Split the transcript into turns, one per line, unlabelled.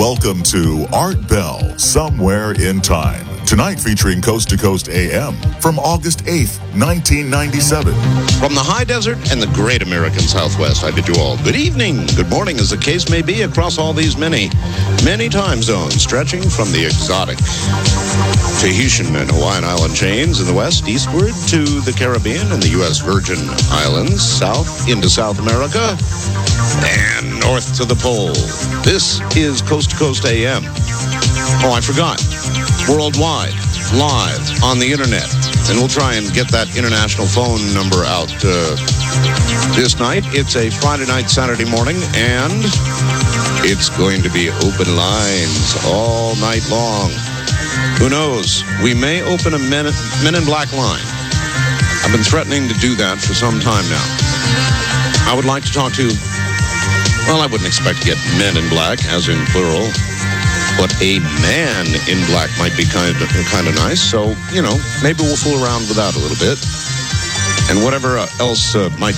Welcome to Art Bell, Somewhere in Time. Tonight featuring Coast to Coast AM from August 8th, 1997.
From the high desert and the great American Southwest, I bid you all good evening, good morning, as the case may be, across all these many time zones, stretching from the exotic Tahitian and Hawaiian island chains in the west, eastward to the Caribbean and the U.S. Virgin Islands, south into South America, and north to the pole. This is Coast to Coast AM. Oh, I forgot. Worldwide, live on the internet. And we'll try and get that international phone number out this night. It's a Friday night, Saturday morning, and it's going to be open lines all night long. Who knows? We may open a Men in Black line. I've been threatening to do that for some time now. I would like to talk to, well, I wouldn't expect to get men in black, as in plural. But a man in black might be kind of nice. So, maybe we'll fool around with that a little bit. And whatever else might